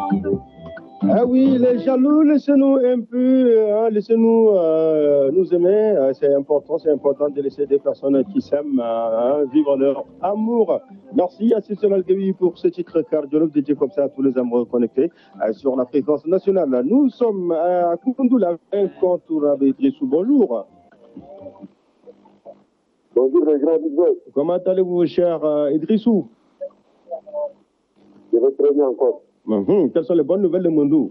Ah oui, les jaloux, laissez-nous un peu, laissez-nous nous aimer. C'est important de laisser des personnes qui s'aiment vivre leur amour. Merci à Cécile Algawi pour ce titre cardiologue dédié comme ça à tous les amoureux connectés sur la fréquence nationale. Nous sommes à Koundou, incontournable Idrissou. Bonjour. Bonjour les grands big. Comment allez-vous, cher Idrissou? Je vais très bien encore. Quelles sont les bonnes nouvelles de Mondou?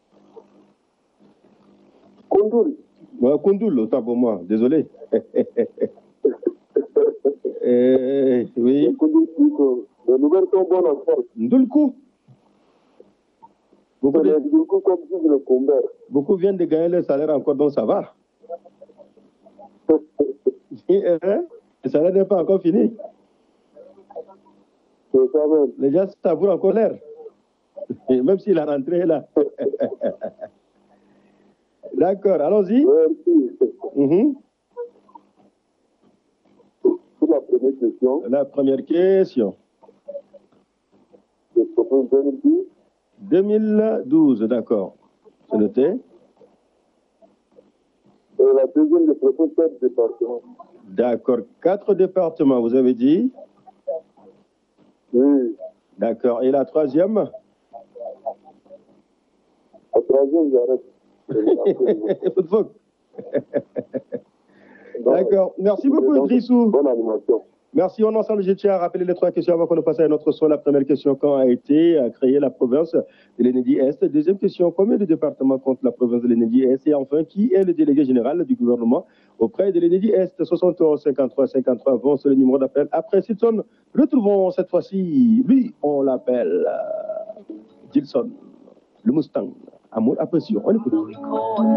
Koundoul. Koundoul, autant pour moi, désolé. Oui. Les nouvelles sont bonnes encore. Ndulkou. Beaucoup viennent de gagner leur salaire encore, donc ça va. Le salaire n'est pas encore fini. Les gens savourent encore l'air. Même si la rentrée est là. D'accord, allons-y. Pour la première question. La première question. Je propose 2012. 2012, d'accord. C'est noté. Et la deuxième, je propose 4 départements. D'accord, 4 départements, vous avez dit? Oui. D'accord, et la troisième? La troisième, j'arrête. D'accord, merci beaucoup Idrissou. Bonne animation. Merci, on ensemble, je tiens à rappeler les 3 questions avant qu'on ne passe à notre son. La première question, quand a été créée la province de l'Enedi-Est? Deuxième question, combien de départements compte la province de l'Enedi-Est? Et enfin, qui est le délégué général du gouvernement auprès de l'Enedi-Est? 71 53 53 20, c'est le numéro d'appel. Après Silson, retrouvons cette fois-ci, lui, on l'appelle Gilson, le Mustang. Amour, appréciation, on écoute.